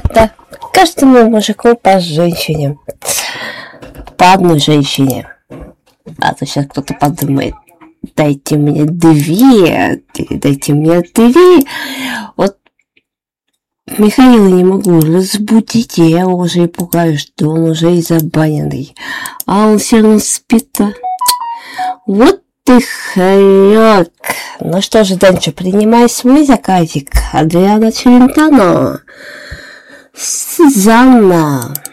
Да, каждому мужику по женщине. По одной женщине. А то сейчас кто-то подумает, дайте мне две. Вот Михаила не могу разбудить, и я уже и пугаю, что он уже и забаненный. А он все равно спит-то. Вот ты хорек. Ну что же, Данчо, принимай свой заказик. Адриано Челентано. Сюзанна.